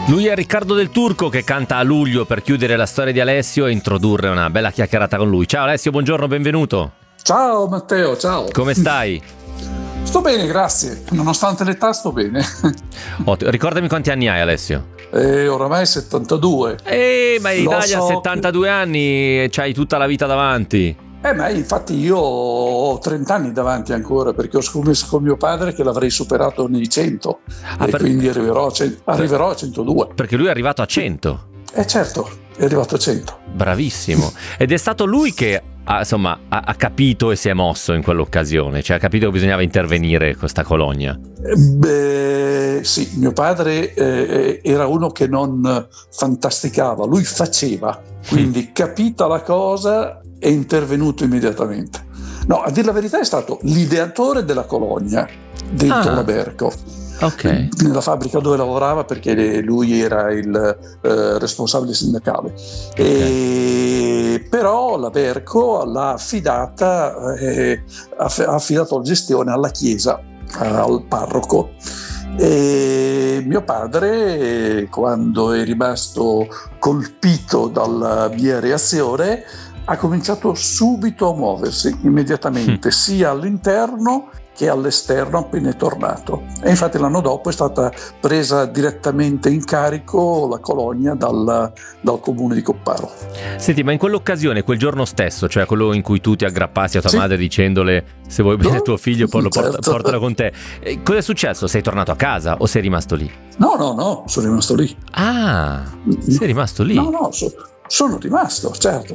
Lui è Riccardo Del Turco, che canta a luglio per chiudere la storia di Alessio e introdurre una bella chiacchierata con lui. Ciao Alessio, buongiorno, benvenuto. Ciao Matteo, ciao. Come stai? Sto bene, grazie. Nonostante l'età sto bene. Ricordami quanti anni hai, Alessio. Oramai 72. Ma in Italia a 72 anni c'hai tutta la vita davanti. Ma infatti io ho 30 anni davanti ancora, perché ho scommesso con mio padre che l'avrei superato nei 100 quindi arriverò a 102. Perché lui è arrivato a 100. Certo, è arrivato a 100. Bravissimo. Ed è stato lui che ha capito e si è mosso in quell'occasione, cioè ha capito che bisognava intervenire con questa colonia. Sì, mio padre era uno che non fantasticava, lui faceva, quindi capita la cosa è intervenuto immediatamente. No, a dire la verità è stato l'ideatore della colonia dentro la Berco. Okay. Nella fabbrica dove lavorava, perché lui era il responsabile sindacale. Però la Berco l'ha affidata, ha affidato la gestione alla chiesa, al parroco. E mio padre, quando è rimasto colpito dalla mia reazione, ha cominciato subito a muoversi immediatamente, sia all'interno che all'esterno appena è tornato. E infatti l'anno dopo è stata presa direttamente in carico la colonia dal comune di Copparo. Senti, ma in quell'occasione, quel giorno stesso, cioè quello in cui tu ti aggrappassi a tua madre dicendole se vuoi bene tuo figlio poi portalo con te, cosa è successo? Sei tornato a casa o sei rimasto lì? No, sono rimasto lì. Sei rimasto lì? No, sono rimasto, certo.